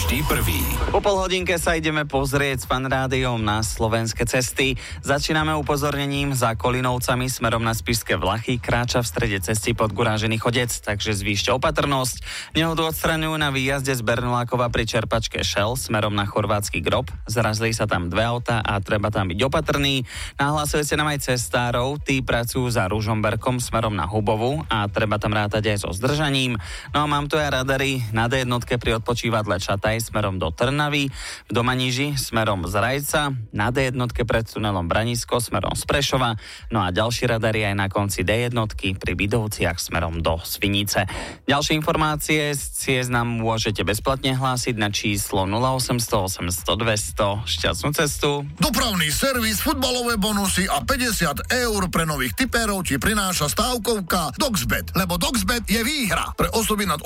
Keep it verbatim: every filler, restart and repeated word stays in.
vždy prvý. Po pol hodinke sa ideme pozrieť s Fan rádiom na slovenské cesty. Začíname upozornením za Kolinovcami smerom na Spišské Vlachy. Kráča v strede cesty podgurážený chodec, takže zvýšte opatrnosť. Nehodu odstraňujú na výjazde z Bernolákova pri čerpačke Shell smerom na chorvátsky Grob. Zrazili sa tam dve autá a treba tam byť opatrný. Nahlasujete nám aj cestárov, tí pracujú za Ružomberkom smerom na Hubovu a treba tam rátať aj so zdržaním. No a mám tu aj radary na dé jednotke pri odpočívadle Čataj smerom do Trnavy, v Domaniži smerom z Rajca, na dé jednotke pred tunelom Branisko smerom z Prešova, no a ďalší radary aj na konci dé jednotky pri Bidovciach smerom do Svinice. Ďalšie informácie z ciest nám môžete bezplatne hlásiť na číslo nula osemsto osemsto dvesto. Šťastnú cestu. Dopravný servis, futbalové bonusy a päťdesiat eur pre nových tipérov ti prináša stávkovka Doxbet, lebo Doxbet je výhra pre osoby nad